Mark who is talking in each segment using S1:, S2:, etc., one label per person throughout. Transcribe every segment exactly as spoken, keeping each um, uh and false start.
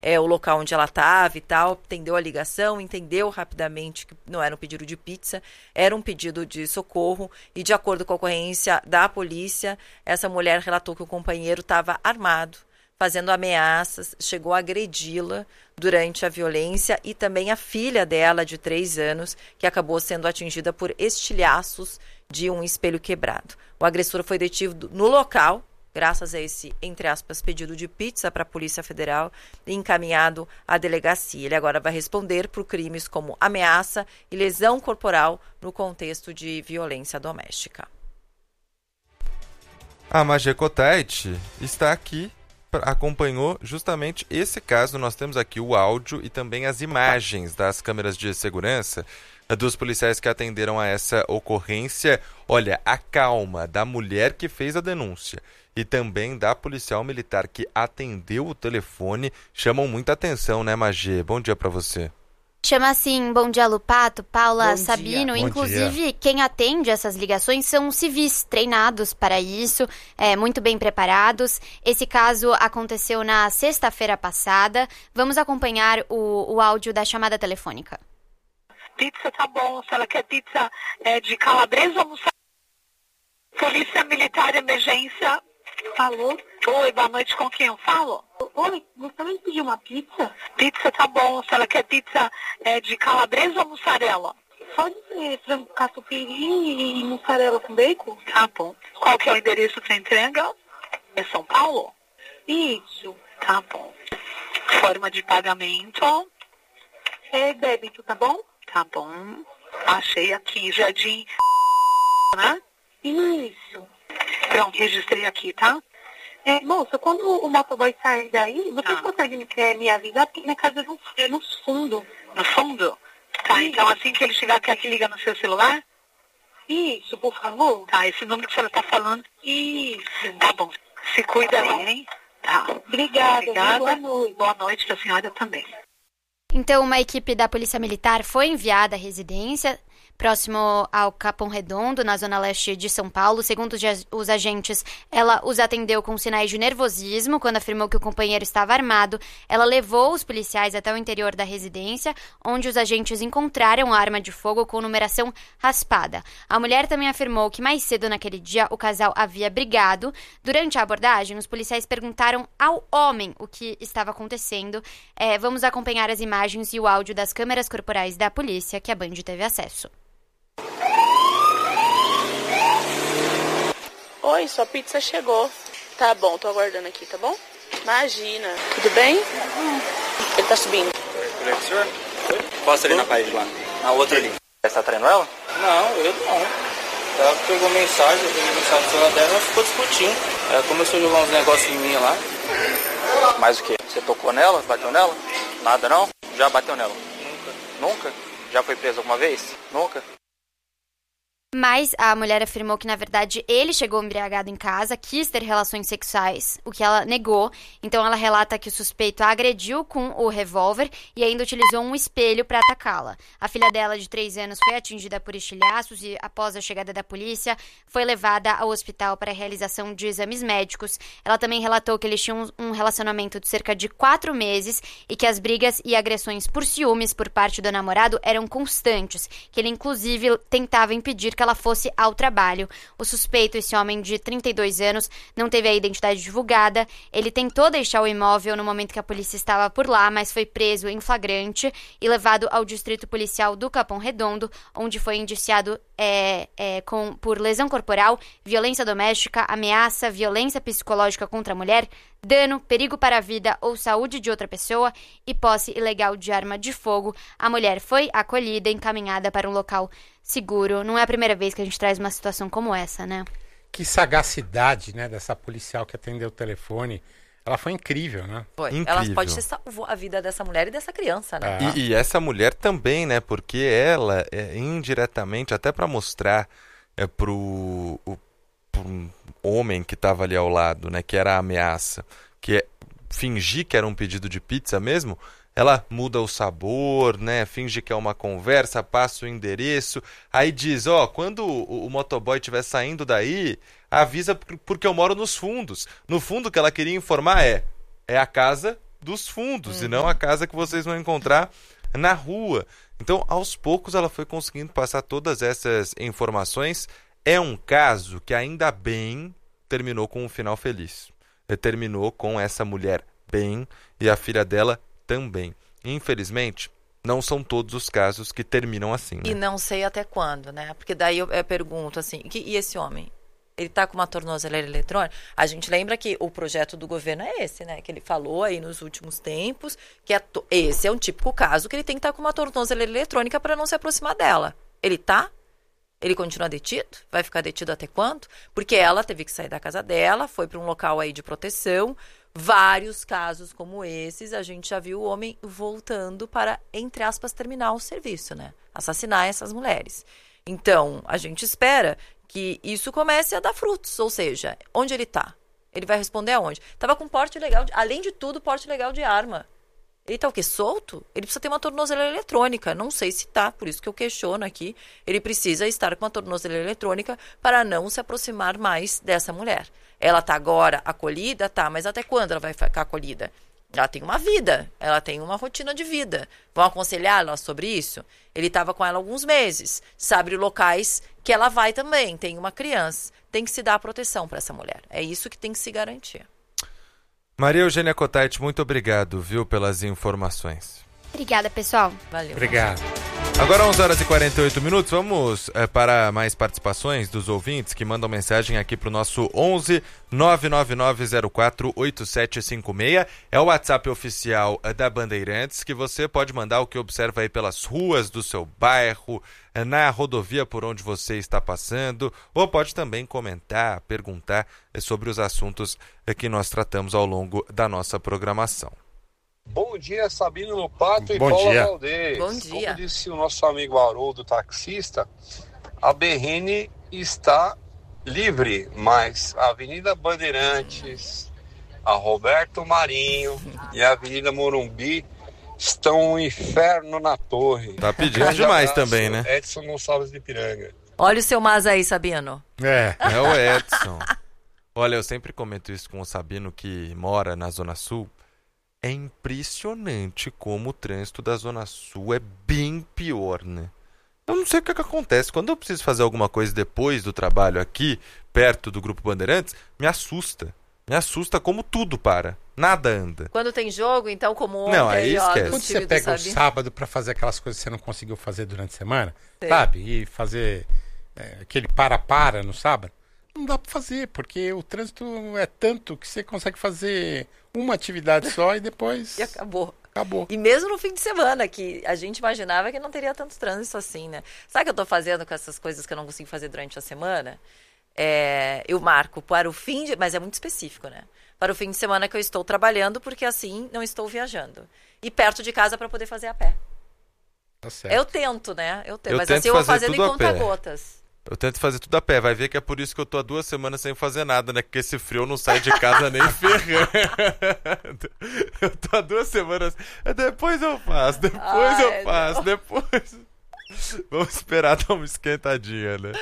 S1: é, o local onde ela estava e tal, atendeu a ligação, entendeu rapidamente que não era um pedido de pizza, era um pedido de socorro, e de acordo com a ocorrência da polícia, essa mulher relatou que o companheiro estava armado, fazendo ameaças, chegou a agredi-la durante a violência, e também a filha dela, de três anos, que acabou sendo atingida por estilhaços de um espelho quebrado. O agressor foi detido no local, graças a esse, entre aspas, pedido de pizza para a Polícia Federal, e encaminhado à delegacia. Ele agora vai responder por crimes como ameaça e lesão corporal no contexto de violência doméstica.
S2: A Magé Cotait está aqui, acompanhou justamente esse caso. Nós temos aqui o áudio e também as imagens das câmeras de segurança dos policiais que atenderam a essa ocorrência. Olha, a calma da mulher que fez a denúncia e também da policial militar que atendeu o telefone chamam muita atenção, né, Magê? Bom dia para você.
S3: Chama assim, bom dia, Lupato, Paula,
S1: Bom
S3: Sabino.
S2: dia.
S3: Inclusive,
S2: Bom dia.
S3: Quem atende essas ligações são civis treinados para isso, é, muito bem preparados. Esse caso aconteceu na sexta-feira passada. Vamos acompanhar o, o áudio da chamada telefônica.
S4: Pizza tá bom, se ela quer pizza é, de calabresa ou mussarela. Polícia Militar Emergência. Falou. Oi, boa noite, com quem eu falo?
S5: Oi, gostaria de pedir uma pizza?
S4: Pizza tá bom, se ela quer pizza é, de calabresa ou mussarela?
S5: Pode ser frango catupiry e mussarela com bacon?
S4: Tá bom. Qual que é o endereço para entrega? É São Paulo?
S5: Isso.
S4: Tá bom. Forma de pagamento?
S5: É débito, tá bom?
S4: Tá bom. Achei aqui, Jardim, né?
S5: Isso.
S4: Pronto, registrei aqui, tá?
S5: É, moça, quando o motoboy sair daí, você
S4: Ah.
S5: consegue é, me avisar? Porque minha casa é no, é no fundo.
S4: No fundo? Tá,
S5: Sim.
S4: então assim que ele chegar, quer que liga no seu celular?
S5: Isso, por favor.
S4: Tá, esse número que a senhora tá falando?
S5: Isso.
S4: Tá bom. Se cuida aí, hein? Tá.
S5: Obrigada.
S4: Obrigada.
S5: Boa noite.
S4: Boa noite pra senhora também.
S3: Então, uma equipe da Polícia Militar foi enviada à residência próximo ao Capão Redondo, na zona leste de São Paulo. Segundo os agentes, ela os atendeu com sinais de nervosismo. Quando afirmou que o companheiro estava armado, ela levou os policiais até o interior da residência, onde os agentes encontraram a arma de fogo com numeração raspada. A mulher também afirmou que mais cedo naquele dia o casal havia brigado. Durante a abordagem, os policiais perguntaram ao homem o que estava acontecendo. É, vamos acompanhar as imagens e o áudio das câmeras corporais da polícia que a Band teve acesso.
S6: Oi, sua pizza chegou. Tá bom, tô aguardando aqui, tá bom? Imagina. Tudo bem? Ele tá subindo.
S7: Oi, senhor? Posta ali na parede lá. Na outra ali. Você tá traindo ela? Não, eu não. Ela pegou mensagem, eu peguei mensagem no celular dela e ela ficou discutindo. Ela começou a jogar uns negócios em mim lá. Mais o quê? Você tocou nela? Bateu nela? Nada não? Já bateu nela? Nunca. Nunca? Já foi preso alguma vez? Nunca.
S3: Mas a mulher afirmou que, na verdade, ele chegou embriagado em casa, quis ter relações sexuais, o que ela negou. Então, ela relata que o suspeito a agrediu com o revólver e ainda utilizou um espelho para atacá-la. A filha dela, de três anos, foi atingida por estilhaços e, após a chegada da polícia, foi levada ao hospital para a realização de exames médicos. Ela também relatou que eles tinham um relacionamento de cerca de quatro meses e que as brigas e agressões por ciúmes por parte do namorado eram constantes, que ele, inclusive, tentava impedir que ela fosse ao trabalho. O suspeito, esse homem de trinta e dois anos, não teve a identidade divulgada. Ele tentou deixar o imóvel no momento que a polícia estava por lá, mas foi preso em flagrante e levado ao distrito policial do Capão Redondo, onde foi indiciado é, é, com, por lesão corporal, violência doméstica, ameaça, violência psicológica contra a mulher, dano, perigo para a vida ou saúde de outra pessoa e posse ilegal de arma de fogo. A mulher foi acolhida e encaminhada para um local seguro. Não é a primeira vez que a gente traz uma situação como essa, né?
S8: Que sagacidade, né, dessa policial que atendeu o telefone. Ela foi incrível, né?
S1: Foi.
S2: Incrível.
S1: Ela pode ter salvou a vida dessa mulher e dessa criança, né?
S8: É.
S2: E, e essa mulher também, né? Porque ela, é, indiretamente, até para mostrar é, pro, o, pro homem que estava ali ao lado, né? Que era a ameaça, que é fingir que era um pedido de pizza mesmo. Ela muda o sabor, né? Finge que é uma conversa, passa o endereço, aí diz, ó, quando o, o motoboy estiver saindo daí, avisa porque eu moro nos fundos. No fundo, o que ela queria informar é, é a casa dos fundos,
S1: Uhum.
S2: e não a casa que vocês vão encontrar na rua. Então, aos poucos, ela foi conseguindo passar todas essas informações. É um caso que, ainda bem, terminou com um final feliz. Terminou com essa mulher bem e a filha dela também. Infelizmente, não são todos os casos que terminam assim, né?
S1: E não sei até quando, né? Porque daí eu, eu pergunto assim, que, e esse homem? Ele tá com uma tornozeleira eletrônica? A gente lembra que o projeto do governo é esse, né? Que ele falou aí nos últimos tempos, que é to... esse é um típico caso que ele tem que estar com uma tornozeleira eletrônica para não se aproximar dela. Ele tá? Ele continua detido? Vai ficar detido até quando? Porque ela teve que sair da casa dela, foi para um local aí de proteção. Vários casos como esses, a gente já viu o homem voltando para, entre aspas, terminar o serviço, né? Assassinar essas mulheres. Então, a gente espera que isso comece a dar frutos, ou seja, onde ele está? Ele vai responder aonde? Tava com porte legal, de, além de tudo, porte legal de arma. Ele tá o quê? Solto? Ele precisa ter uma tornozeleira eletrônica. Não sei se tá, por isso que eu questiono aqui. Ele precisa estar com uma tornozeleira eletrônica para não se aproximar mais dessa mulher. Ela tá agora acolhida? Tá, mas até quando ela vai ficar acolhida? Ela tem uma vida, ela tem uma rotina de vida. Vão aconselhar ela sobre isso? Ele estava com ela alguns meses, sabe locais que ela vai também, tem uma criança. Tem que se dar proteção para essa mulher. É isso que tem que se garantir.
S2: Maria Eugênia Cottait, muito obrigado, viu, pelas informações.
S3: Obrigada, pessoal.
S1: Valeu.
S8: Obrigado.
S2: Agora onze horas e quarenta e oito minutos, vamos é, para mais participações dos ouvintes que mandam mensagem aqui para o nosso onze nove nove nove zero quatro oito sete cinco seis. É o WhatsApp oficial da Bandeirantes, que você pode mandar o que observa aí pelas ruas do seu bairro, na rodovia por onde você está passando, ou pode também comentar, perguntar sobre os assuntos que nós tratamos ao longo da nossa programação.
S9: Bom dia, Sabino Lopato e
S8: Bom
S9: Paula
S8: dia.
S9: Valdez.
S1: Bom dia.
S9: Como disse o nosso amigo Haroldo, taxista, a B R N está livre, mas a Avenida Bandeirantes, a Roberto Marinho e a Avenida Morumbi estão um inferno na torre.
S2: Tá pedindo
S9: Grande
S2: demais
S9: abraço,
S2: também, né?
S9: Edson Gonçalves de Piranga.
S1: Olha o seu mas aí, Sabino.
S8: É.
S2: É o Edson. Olha, eu sempre comento isso com o Sabino, que mora na Zona Sul. É impressionante como o trânsito da Zona Sul é bem pior, né? Eu não sei o que, é que acontece. Quando eu preciso fazer alguma coisa depois do trabalho aqui, perto do Grupo Bandeirantes, me assusta. Me assusta como tudo para. Nada anda.
S1: Quando tem jogo, então, como ontem,
S2: Não, aí
S1: ó,
S2: esquece.
S1: do
S8: Quando
S1: time
S8: você
S1: do
S8: pega o
S1: Sabino.
S8: sábado pra fazer aquelas coisas que você não conseguiu fazer durante a semana,
S1: Sim.
S8: sabe? E fazer é, aquele para-para no sábado, não dá pra fazer, porque o trânsito é tanto que você consegue fazer uma atividade só e depois
S1: E acabou.
S8: acabou.
S1: E mesmo no fim de semana, que a gente imaginava que não teria tanto trânsito assim, né? Sabe o que eu tô fazendo com essas coisas que eu não consigo fazer durante a semana? É, eu marco para o fim de... Mas é muito específico, né? Para o fim de semana que eu estou trabalhando, porque assim não estou viajando. E perto de casa para poder fazer a pé.
S8: Tá certo.
S1: Eu tento, né? Eu tento.
S2: Eu
S1: Mas
S2: tento
S1: assim eu vou
S2: fazer
S1: fazendo em
S2: tudo a pé.
S1: conta-gotas.
S2: Eu tento fazer tudo a pé. Vai ver que é por isso que eu tô há duas semanas sem fazer nada, né? Porque esse frio eu não saio de casa nem ferrando. Eu tô há duas semanas. Depois eu faço, depois
S1: Ai,
S2: eu faço,
S1: não.
S2: depois... Vamos esperar dar uma esquentadinha, né?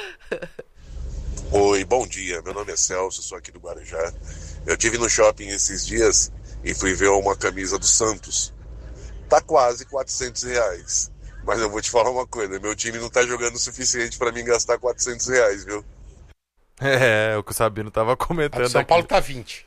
S10: Oi, bom dia. Meu nome é Celso, sou aqui do Guarujá. Eu tive no shopping esses dias e fui ver uma camisa do Santos. Tá quase quatrocentos reais. Mas eu vou te falar uma coisa, meu time não tá jogando o suficiente pra mim gastar quatrocentos reais, viu?
S2: É, o que o Sabino tava
S8: A
S2: comentando
S8: do São
S2: aqui.
S8: Paulo tá vinte.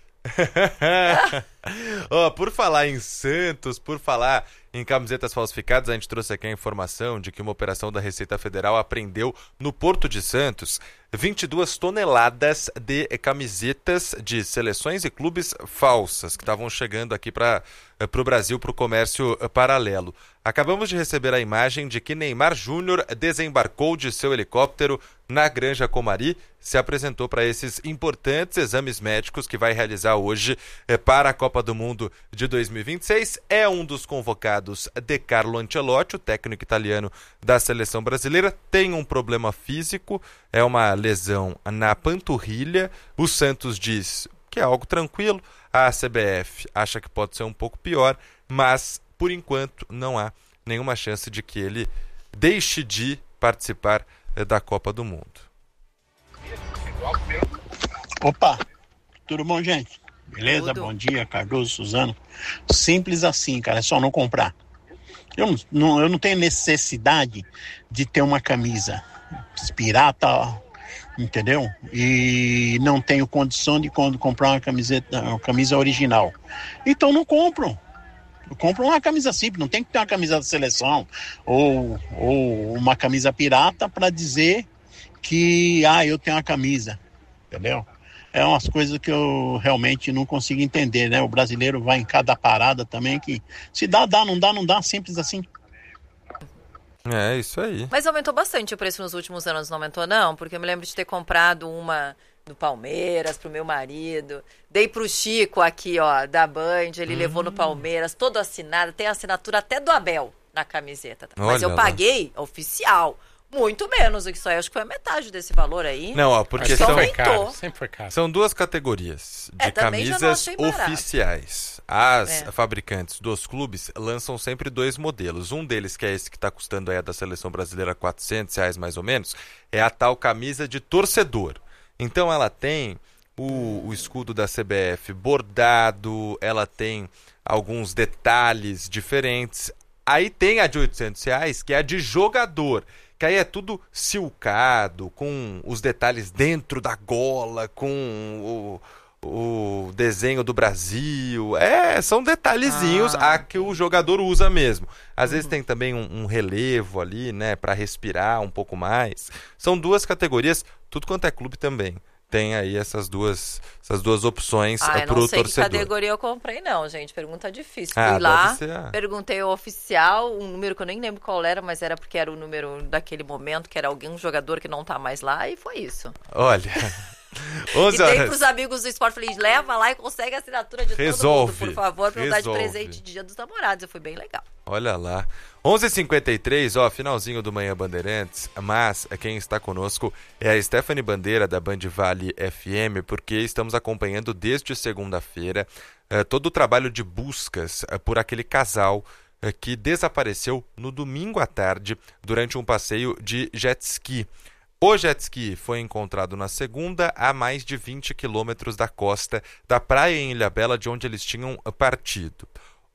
S2: Ó, por falar em Santos, por falar em camisetas falsificadas, a gente trouxe aqui a informação de que uma operação da Receita Federal apreendeu no Porto de Santos vinte e duas toneladas de camisetas de seleções e clubes falsas que estavam chegando aqui para o Brasil, para o comércio paralelo. Acabamos de receber a imagem de que Neymar Júnior desembarcou de seu helicóptero na Granja Comari, se apresentou para esses importantes exames médicos que vai realizar hoje eh, para a Copa do Mundo de dois mil e vinte e seis. É um dos convocados de Carlo Ancelotti, o técnico italiano da seleção brasileira. Tem um problema físico, é uma lesão na panturrilha. O Santos diz que é algo tranquilo, a C B F acha que pode ser um pouco pior, mas por enquanto não há nenhuma chance de que ele deixe de participar eh, da Copa do Mundo.
S11: Opa, tudo bom, gente? Beleza? Tudo. Bom dia, Cardoso, Suzano. Simples assim, cara, é só não comprar. Eu não, não, eu não tenho necessidade de ter uma camisa pirata, entendeu? E não tenho condição de comprar uma camiseta, uma camisa original. Então não compro. Compra uma camisa simples, não tem que ter uma camisa da seleção ou, ou uma camisa pirata para dizer que ah, eu tenho uma camisa, entendeu? É umas coisas que eu realmente não consigo entender, né? O brasileiro vai em cada parada também que se dá, dá, não dá, não dá, simples assim.
S2: É, isso aí.
S1: Mas aumentou bastante o preço nos últimos anos, não aumentou não? Porque eu me lembro de ter comprado uma do Palmeiras pro meu marido. Dei pro Chico aqui, ó, da Band, ele hum. levou no Palmeiras, todo assinado, tem assinatura até do Abel na camiseta. Tá? Mas eu lá. paguei oficial. Muito menos do que isso aí. Acho que foi a metade desse valor aí.
S2: Não, ó, porque
S8: são,
S2: são,
S8: caro, sempre foi caro.
S2: São duas categorias de é, camisas oficiais. As é. fabricantes dos clubes lançam sempre dois modelos. Um deles, que é esse que está custando aí a da Seleção Brasileira quatrocentos reais mais ou menos, é a tal camisa de torcedor. Então ela tem o, o escudo da C B F bordado, ela tem alguns detalhes diferentes. Aí tem a de oitocentos reais, que é a de jogador, que aí é tudo silcado, com os detalhes dentro da gola, com o, o desenho do Brasil. É, são detalhezinhos ah. a que o jogador usa mesmo. Às uhum. vezes tem também um, um relevo ali, né, para respirar um pouco mais. São duas categorias, tudo quanto é clube também. Tem aí essas duas, essas duas opções ah, pro torcedor. Ah, eu não sei que
S1: categoria eu comprei não, gente. Pergunta difícil.
S2: Ah,
S1: Fui lá,
S2: ser, ah.
S1: perguntei o oficial, um número que eu nem lembro qual era, mas era porque era o número daquele momento, que era alguém, um jogador que não tá mais lá, e foi isso.
S2: Olha...
S1: onze horas. E dei pros amigos do esporte, falei, leva lá e consegue a assinatura de
S2: Resolve.
S1: todo mundo, por favor, pra não dar de
S2: Resolve.
S1: presente de Dia dos Namorados. Foi bem legal.
S2: Olha lá. onze e cinquenta e três, ó, finalzinho do Manhã Bandeirantes, mas quem está conosco é a Stephanie Bandeira, da Band Vale F M, porque estamos acompanhando desde segunda-feira eh, todo o trabalho de buscas eh, por aquele casal eh, que desapareceu no domingo à tarde durante um passeio de jet ski. O jet ski foi encontrado na segunda, a mais de vinte quilômetros da costa da praia em Ilhabela, de onde eles tinham partido.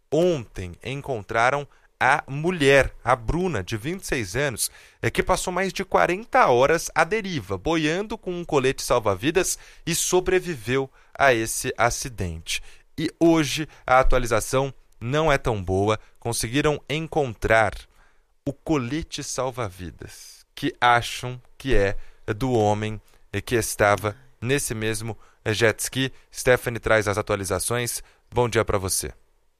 S2: Ontem encontraram a mulher, a Bruna, de vinte e seis anos, que passou mais de quarenta horas à deriva, boiando com um colete salva-vidas e sobreviveu a esse acidente. E hoje a atualização não é tão boa, conseguiram encontrar o colete salva-vidas que acham que é do homem que estava nesse mesmo jet ski. Stephanie traz as atualizações. Bom dia para você.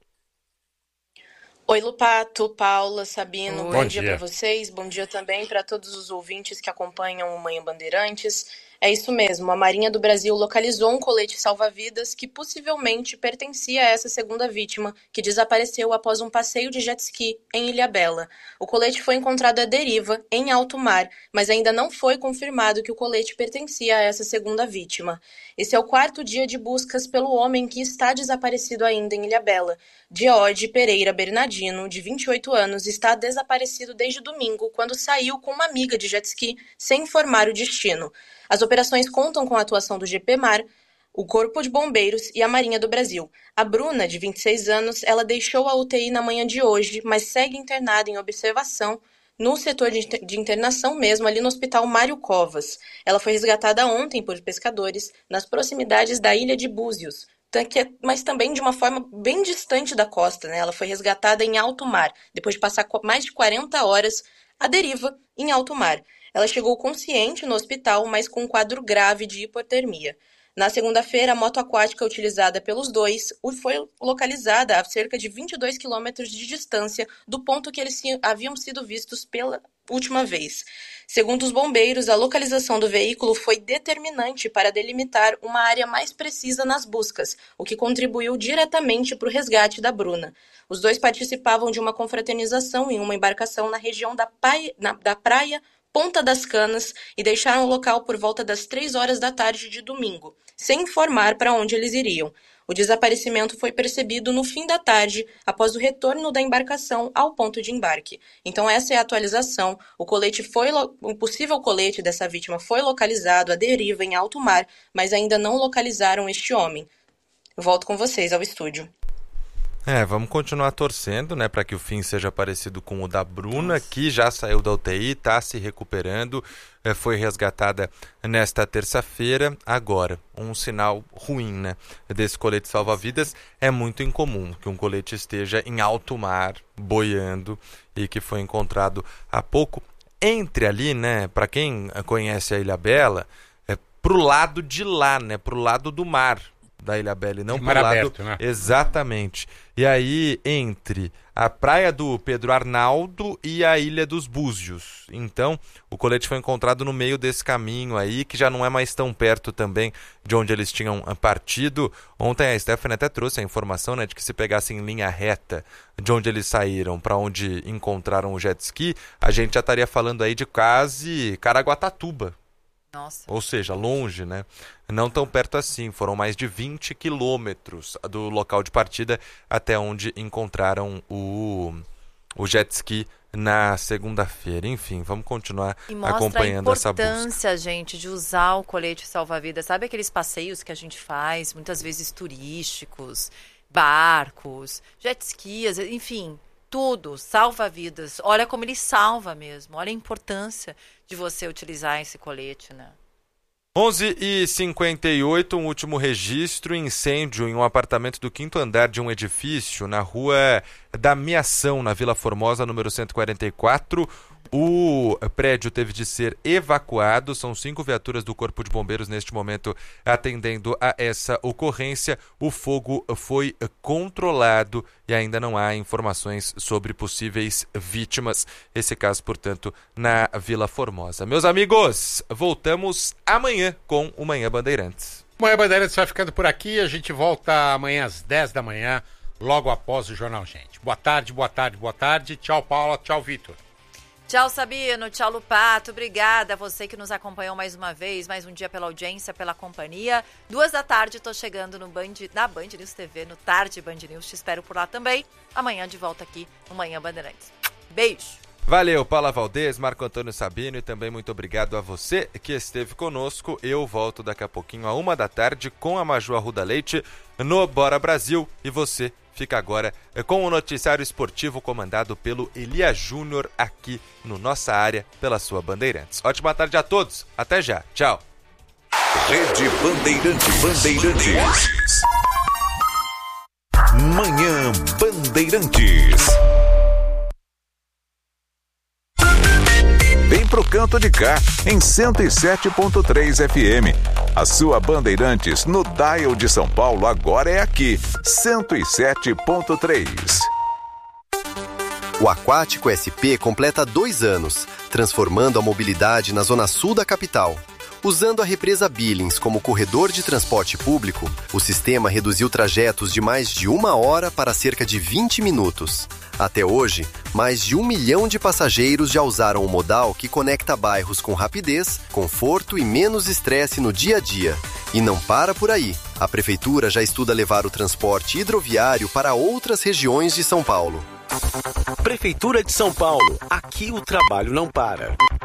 S6: Oi, Lupato, Paula, Sabino,
S8: Oi.
S6: bom,
S8: Bom
S6: dia,
S8: dia.
S6: para vocês, bom dia também para todos os ouvintes que acompanham o Manhã Bandeirantes. É isso mesmo, a Marinha do Brasil localizou um colete salva-vidas que possivelmente pertencia a essa segunda vítima, que desapareceu após um passeio de jet ski em Ilhabela. O colete foi encontrado à deriva, em alto mar, mas ainda não foi confirmado que o colete pertencia a essa segunda vítima. Esse é o quarto dia de buscas pelo homem que está desaparecido ainda em Ilhabela. George Pereira Bernardino, de vinte e oito anos, está desaparecido desde domingo, quando saiu com uma amiga de jet ski sem informar o destino. As operações contam com a atuação do G P Mar, o Corpo de Bombeiros e a Marinha do Brasil. A Bruna, de vinte e seis anos, ela deixou a U T I na manhã de hoje, mas segue internada em observação no setor de internação mesmo, ali no Hospital Mário Covas. Ela foi resgatada ontem por pescadores nas proximidades da ilha de Búzios, mas também de uma forma bem distante da costa, né? Ela foi resgatada em alto mar, depois de passar mais de quarenta horas à deriva em alto mar. Ela chegou consciente no hospital, mas com um quadro grave de hipotermia. Na segunda-feira, a moto aquática utilizada pelos dois foi localizada a cerca de vinte e dois quilômetros de distância do ponto que eles haviam sido vistos pela última vez. Segundo os bombeiros, a localização do veículo foi determinante para delimitar uma área mais precisa nas buscas, o que contribuiu diretamente para o resgate da Bruna. Os dois participavam de uma confraternização em uma embarcação na região da, pai, na, da praia Ponta das Canas e deixaram o local por volta das três horas da tarde de domingo, sem informar para onde eles iriam. O desaparecimento foi percebido no fim da tarde, após o retorno da embarcação ao ponto de embarque. Então essa é a atualização. O colete foi, o possível colete dessa vítima foi localizado à deriva em alto mar, mas ainda não localizaram este homem. Eu volto com vocês ao estúdio.
S2: É, vamos continuar torcendo, né, para que o fim seja parecido com o da Bruna, Nossa. que já saiu da U T I, está se recuperando, é, foi resgatada nesta terça-feira. Agora, um sinal ruim, né, desse colete salva-vidas, é muito incomum que um colete esteja em alto mar, boiando, e que foi encontrado há pouco. Entre ali, né, para quem conhece a Ilhabela, é pro lado de lá, né, pro lado do mar da Ilhabela, e não pro lado...
S8: aberto, né?
S2: Exatamente. E aí, entre a praia do Pedro Arnaldo e a Ilha dos Búzios. Então, o colete foi encontrado no meio desse caminho aí, que já não é mais tão perto também de onde eles tinham partido. Ontem a Stephanie até trouxe a informação, né, de que se pegasse em linha reta de onde eles saíram para onde encontraram o jet ski, a gente já estaria falando aí de quase Caraguatatuba.
S1: Nossa.
S2: Ou seja, longe, né? Não tão perto assim, foram mais de vinte quilômetros do local de partida até onde encontraram o, o jet ski na segunda-feira. Enfim, vamos continuar acompanhando essa busca.
S1: Mostra a importância, gente, de usar o colete salva-vidas. Sabe aqueles passeios que a gente faz, muitas vezes turísticos, barcos, jet skis, enfim... Tudo, salva vidas. Olha como ele salva mesmo. Olha a importância de você utilizar esse colete, né?
S2: onze e cinquenta e oito, um último registro, incêndio em um apartamento do quinto andar de um edifício na rua da Miação, na Vila Formosa, número cento e quarenta e quatro. O prédio teve de ser evacuado, são cinco viaturas do Corpo de Bombeiros neste momento atendendo a essa ocorrência. O fogo foi controlado e ainda não há informações sobre possíveis vítimas. Esse caso, portanto, na Vila Formosa. Meus amigos, voltamos amanhã com o Manhã Bandeirantes.
S8: Manhã Bandeirantes vai ficando por aqui, a gente volta amanhã às dez da manhã, logo após o Jornal Gente. Boa tarde, boa tarde, boa tarde. Tchau, Paula, tchau, Vitor.
S1: Tchau, Sabino. Tchau, Lupato. Obrigada a você que nos acompanhou mais uma vez, mais um dia pela audiência, pela companhia. Duas da tarde, estou chegando no Band, na Band News T V, no Tarde Band News. Te espero por lá também. Amanhã de volta aqui no Manhã Bandeirantes. Beijo.
S2: Valeu, Paula Valdez, Marco Antônio Sabino, e também muito obrigado a você que esteve conosco. Eu volto daqui a pouquinho, a uma da tarde, com a Maju Arruda Leite no Bora Brasil. E você fica agora com o noticiário esportivo comandado pelo Elia Júnior aqui no Nossa Área, pela sua Bandeirantes. Ótima tarde a todos. Até já. Tchau.
S12: Rede Bandeirantes. Bandeirantes. Manhã Bandeirantes. Vem pro canto de cá, em cento e sete ponto três F M. A sua Bandeirantes no dial de São Paulo agora é aqui, cento e sete ponto três.
S13: O Aquático S P completa dois anos, transformando a mobilidade na zona sul da capital. Usando a represa Billings como corredor de transporte público, o sistema reduziu trajetos de mais de uma hora para cerca de vinte minutos. Até hoje, mais de um milhão de passageiros já usaram o modal que conecta bairros com rapidez, conforto e menos estresse no dia a dia. E não para por aí. A Prefeitura já estuda levar o transporte hidroviário para outras regiões de São Paulo.
S14: Prefeitura de São Paulo. Aqui o trabalho não para.